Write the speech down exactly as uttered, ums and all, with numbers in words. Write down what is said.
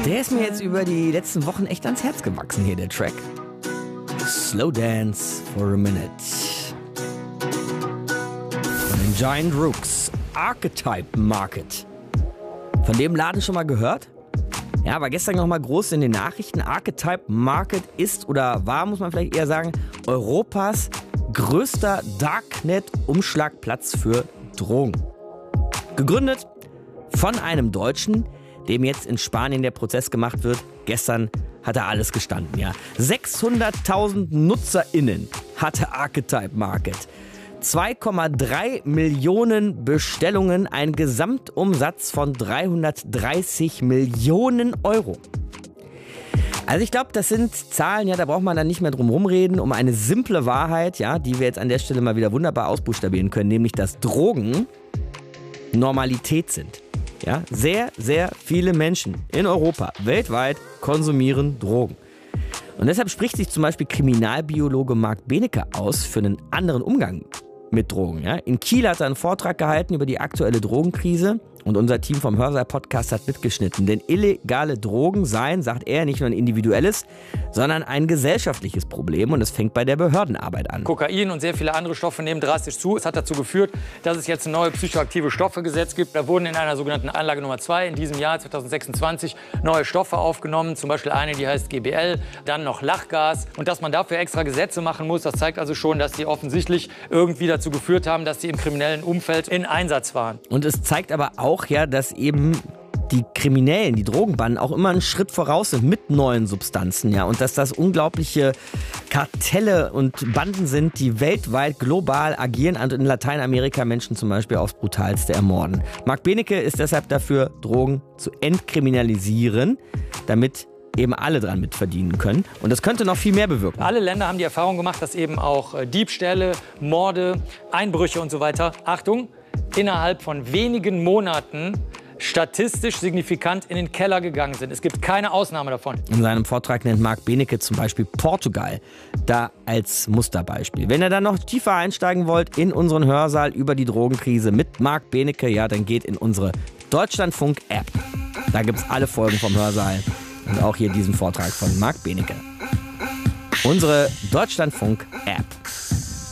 Der ist mir jetzt über die letzten Wochen echt ans Herz gewachsen hier, der Track. Slow Dance for a Minute. Von den Giant Rooks. Archetype Market. Von dem Laden schon mal gehört? Ja, war gestern noch mal groß in den Nachrichten. Archetype Market ist oder war, muss man vielleicht eher sagen, Europas größter Darknet-Umschlagplatz für Drogen. Gegründet von einem Deutschen, dem jetzt in Spanien der Prozess gemacht wird. Gestern hat er alles gestanden, ja. sechshunderttausend NutzerInnen hatte Archetype Market. zwei Komma drei Millionen Bestellungen, ein Gesamtumsatz von dreihundertdreißig Millionen Euro. Also ich glaube, das sind Zahlen, ja, da braucht man dann nicht mehr drum rumreden, um eine simple Wahrheit, ja, die wir jetzt an der Stelle mal wieder wunderbar ausbuchstabieren können, nämlich, dass Drogen Normalität sind. Ja, sehr, sehr viele Menschen in Europa, weltweit, konsumieren Drogen. Und deshalb spricht sich zum Beispiel Kriminalbiologe Marc Benecke aus für einen anderen Umgang mit Drogen. Ja. In Kiel hat er einen Vortrag gehalten über die aktuelle Drogenkrise und unser Team vom Hörsaal-Podcast hat mitgeschnitten. Denn illegale Drogen seien, sagt er, nicht nur ein individuelles, sondern ein gesellschaftliches Problem und es fängt bei der Behördenarbeit an. Kokain und sehr viele andere Stoffe nehmen drastisch zu. Es hat dazu geführt, dass es jetzt ein neues psychoaktive Stoffegesetz gibt. Da wurden in einer sogenannten Anlage Nummer zwei in diesem Jahr zweitausendsechsundzwanzig neue Stoffe aufgenommen. Zum Beispiel eine, die heißt G B L, dann noch Lachgas. Und dass man dafür extra Gesetze machen muss, das zeigt also schon, dass sie offensichtlich irgendwie dazu geführt haben, dass sie im kriminellen Umfeld in Einsatz waren. Und es zeigt aber auch, ja, dass eben die Kriminellen, die Drogenbanden auch immer einen Schritt voraus sind mit neuen Substanzen, ja, und dass das unglaubliche Kartelle und Banden sind, die weltweit global agieren und in Lateinamerika Menschen zum Beispiel aufs Brutalste ermorden. Marc Benecke ist deshalb dafür, Drogen zu entkriminalisieren, damit eben alle dran mitverdienen können. Und das könnte noch viel mehr bewirken. Alle Länder haben die Erfahrung gemacht, dass eben auch Diebstähle, Morde, Einbrüche und so weiter, Achtung, innerhalb von wenigen Monaten statistisch signifikant in den Keller gegangen sind. Es gibt keine Ausnahme davon. In seinem Vortrag nennt Marc Benecke zum Beispiel Portugal da als Musterbeispiel. Wenn ihr dann noch tiefer einsteigen wollt in unseren Hörsaal über die Drogenkrise mit Marc Benecke, ja, dann geht in unsere Deutschlandfunk-App. Da gibt es alle Folgen vom Hörsaal und auch hier diesen Vortrag von Marc Benecke. Unsere Deutschlandfunk-App.